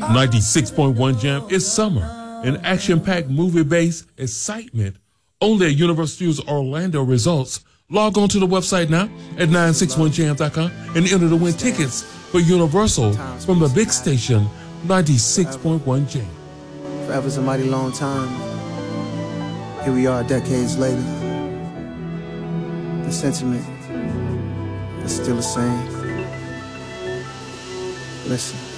96.1 Jam is summer, an action-packed movie-based excitement only at Universal Studios Orlando results. Log on to the website now at 961jam.com and enter to win tickets for Universal from the big station, 96.1 Jam. Forever's a mighty long time. Here we are decades later. The sentiment is still the same. Listen.